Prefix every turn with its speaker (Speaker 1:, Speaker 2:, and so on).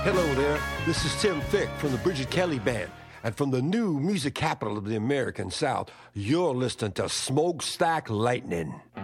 Speaker 1: Hello there, this is Tim Fick from the Bridget Kelly Band. And from the new music capital of the American South, you're listening to Smokestack Lightning.